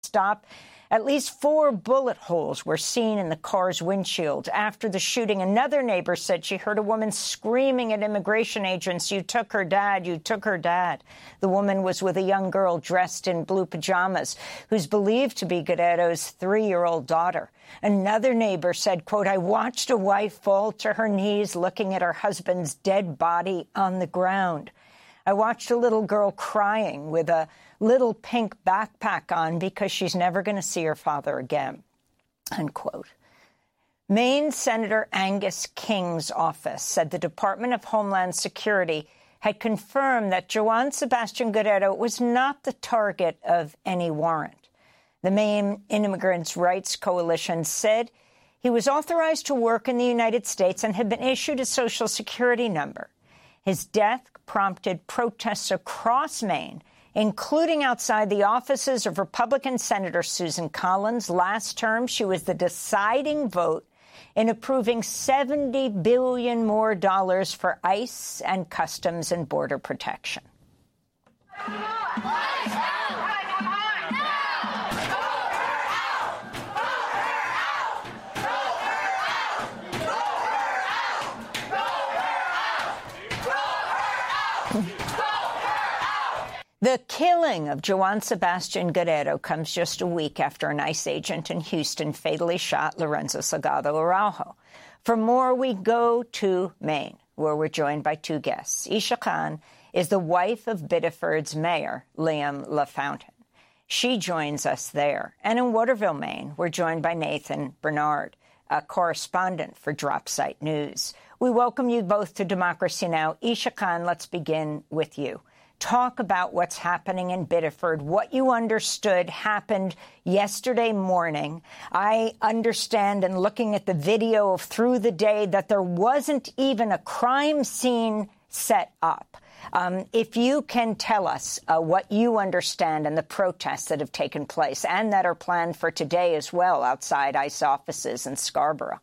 stop. At least 4 bullet holes were seen in the car's windshield. After the shooting, another neighbor said she heard a woman screaming at immigration agents, "You took her dad, you took her dad." The woman was with a young girl dressed in blue pajamas, who's believed to be Guerrero's 3-year-old daughter. Another neighbor said, quote, "I watched a wife fall to her knees looking at her husband's dead body on the ground. I watched a little girl crying with a little pink backpack on because she's never going to see her father again," unquote. Maine Senator Angus King's office said the Department of Homeland Security had confirmed that Joan Sebastian Guerrero was not the target of any warrant. The Maine Immigrants' Rights Coalition said he was authorized to work in the United States and had been issued a Social Security number. His death prompted protests across Maine, including outside the offices of Republican Senator Susan Collins. Last term, she was the deciding vote in approving $70 billion more for ICE and Customs and Border Protection. The killing of Joan Sebastian Guerrero comes just a week after an ICE agent in Houston fatally shot Lorenzo Salgado Araujo. For more, we go to Maine, where we're joined by 2 guests. Isha Khan is the wife of Biddeford's mayor, Liam LaFountain. She joins us there. And in Waterville, Maine, we're joined by Nathan Bernard, a correspondent for Dropsite News. We welcome you both to Democracy Now! Isha Khan, let's begin with you. Talk about what's happening in Biddeford, what you understood happened yesterday morning. I understand, and looking at the video through the day, that there wasn't even a crime scene set up. If you can tell us what you understand and the protests that have taken place and that are planned for today as well outside ICE offices in Scarborough.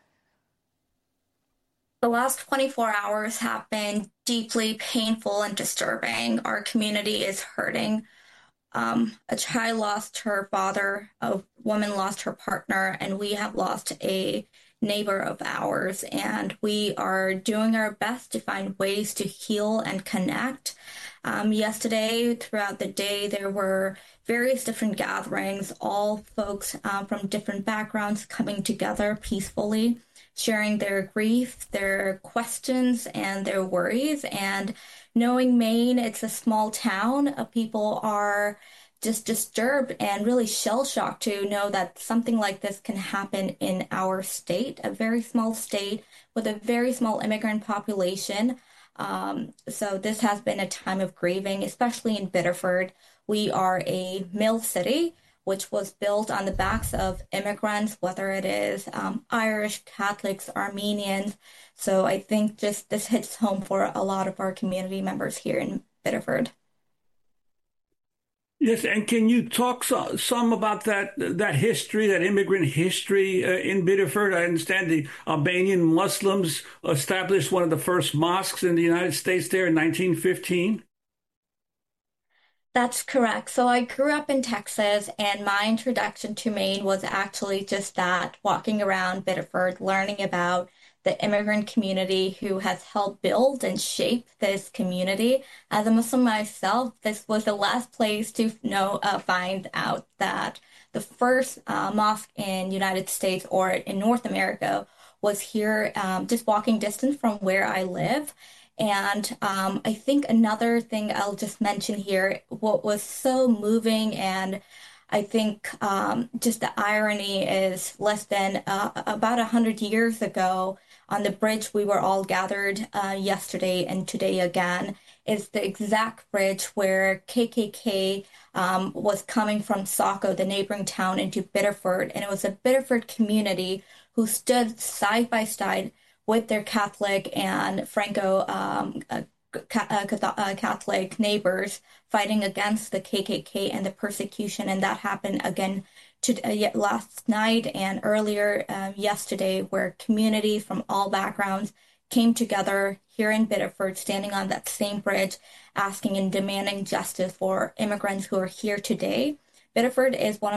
The last 24 hours have been deeply painful and disturbing. Our community is hurting. A child lost her father, a woman lost her partner, and we have lost a neighbor of ours. And we are doing our best to find ways to heal and connect. Yesterday, throughout the day, there were various different gatherings, all folks from different backgrounds coming together peacefully, sharing their grief, their questions, and their worries. And knowing Maine, it's a small town, people are just disturbed and really shell-shocked to know that something like this can happen in our state, a very small state with a very small immigrant population. So this has been a time of grieving, especially in Biddeford. We are a mill city, which was built on the backs of immigrants, whether it is Irish, Catholics, Armenians. So I think just this hits home for a lot of our community members here in Biddeford. Yes, and can you talk some about that history, that immigrant history in Biddeford? I understand the Albanian Muslims established one of the first mosques in the United States there in 1915. That's correct. So I grew up in Texas, and my introduction to Maine was actually just that, walking around Biddeford, learning about the immigrant community who has helped build and shape this community. As a Muslim myself, this was the last place to find out that the first mosque in United States or in North America was here, just walking distance from where I live. And I think another thing I'll just mention here, what was so moving, and I think just the irony is less than about 100 years ago on the bridge we were all gathered yesterday and today again, is the exact bridge where KKK was coming from Saco, the neighboring town, into Biddeford. And it was a Biddeford community who stood side by side with their Catholic and Franco Catholic neighbors fighting against the KKK and the persecution. And that happened again last night and earlier yesterday, where communities from all backgrounds came together here in Biddeford, standing on that same bridge, asking and demanding justice for immigrants who are here today. Biddeford is one of